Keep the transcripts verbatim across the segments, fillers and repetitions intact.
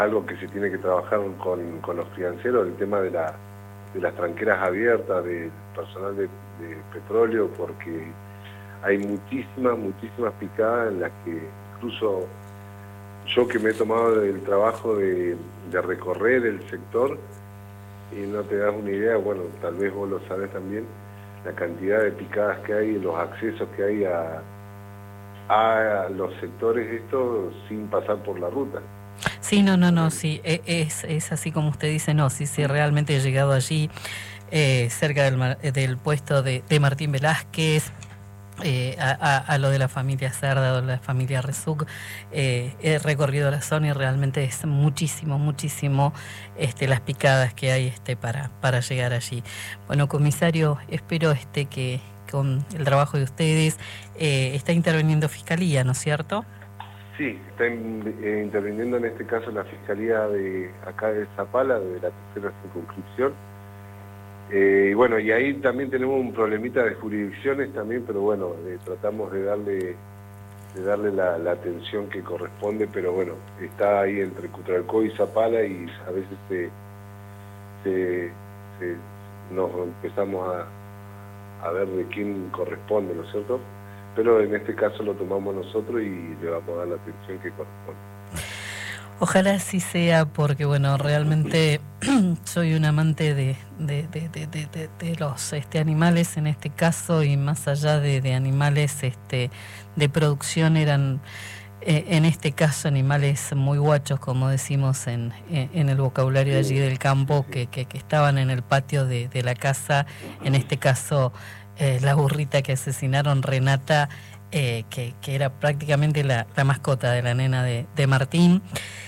algo que se tiene que trabajar con, con los crianceros, el tema de, la, de las tranqueras abiertas, del personal de, de petróleo, porque hay muchísimas, muchísimas picadas en las que incluso yo que me he tomado el trabajo de, de recorrer el sector, y no te das una idea, bueno, tal vez vos lo sabés también, la cantidad de picadas que hay, los accesos que hay a, a los sectores estos sin pasar por la ruta. Sí, no, no, no, sí, es, es así como usted dice, no, sí, sí, realmente he llegado allí, eh, cerca del, del puesto de, de Martín Velázquez, eh, a, a, a lo de la familia Cerda, o la familia Resuc, eh, he recorrido la zona y realmente es muchísimo, muchísimo este, las picadas que hay este, para, para llegar allí. Bueno, comisario, espero este, que con el trabajo de ustedes eh, está interviniendo Fiscalía, ¿no es cierto? Sí, está in, eh, interviniendo en este caso la Fiscalía de acá de Zapala, de la tercera circunscripción. Eh, y bueno, y ahí también tenemos un problemita de jurisdicciones también, pero bueno, eh, tratamos de darle de darle la, la atención que corresponde, pero bueno, está ahí entre Cutralcó y Zapala y a veces se, se, se, nos empezamos a, a ver de quién corresponde, ¿no es cierto? Pero en este caso lo tomamos nosotros y le vamos a dar la atención que corresponde. Ojalá así sea, porque bueno, realmente soy un amante de, de, de, de, de, de los este, animales en este caso, y más allá de, de animales este, de producción, eran eh, en este caso animales muy guachos, como decimos en, en el vocabulario de allí del campo, que, que, que estaban en el patio de, de la casa, en este caso eh, la burrita que asesinaron, Renata, eh, que, que era prácticamente la, la mascota de la nena de, de Martín.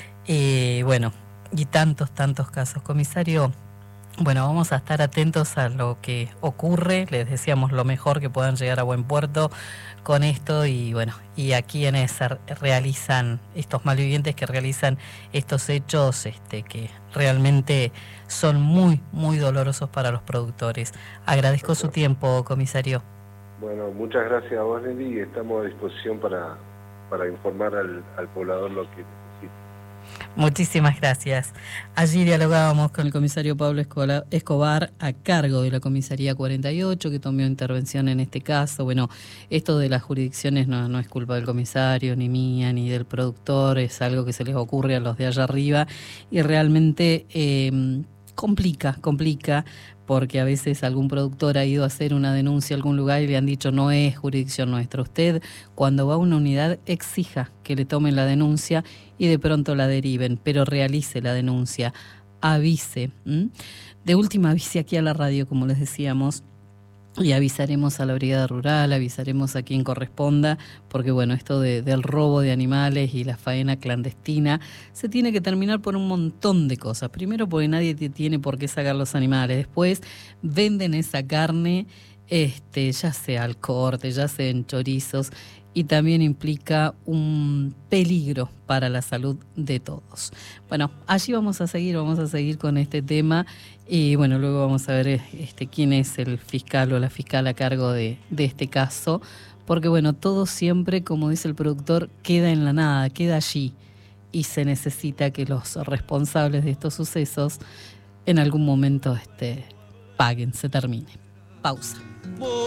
Y bueno, y tantos, tantos casos. Comisario, bueno, vamos a estar atentos a lo que ocurre. Les deseamos lo mejor, que puedan llegar a buen puerto con esto, y bueno, y a quienes realizan, estos malvivientes que realizan estos hechos este, que realmente son muy, muy dolorosos para los productores. Agradezco su tiempo, comisario. Bueno, muchas gracias a vos, Nelly, y estamos a disposición para, para informar al, al poblador lo que necesita. Muchísimas gracias. Allí dialogábamos con el comisario Pablo Escobar, a cargo de la comisaría cuarenta y ocho, que tomó intervención en este caso. Bueno, esto de las jurisdicciones no, no es culpa del comisario, ni mía, ni del productor, es algo que se les ocurre a los de allá arriba, y realmente eh, complica, complica, porque a veces algún productor ha ido a hacer una denuncia a algún lugar y le han dicho no es jurisdicción nuestra. Usted, cuando va a una unidad, exija que le tomen la denuncia y de pronto la deriven, pero realice la denuncia, avise. ¿Mm? De última, avise aquí a la radio, como les decíamos, y avisaremos a la brigada rural, avisaremos a quien corresponda, porque bueno, esto de, del robo de animales y la faena clandestina se tiene que terminar por un montón de cosas. Primero, porque nadie te tiene por qué sacar los animales. Después, venden esa carne, este, ya sea al corte, ya sea en chorizos, y también implica un peligro para la salud de todos. Bueno, allí vamos a seguir, vamos a seguir con este tema, y bueno, luego vamos a ver este, quién es el fiscal o la fiscal a cargo de, de este caso, porque bueno, todo siempre, como dice el productor, queda en la nada, queda allí, y se necesita que los responsables de estos sucesos en algún momento este, paguen, se termine. Pausa.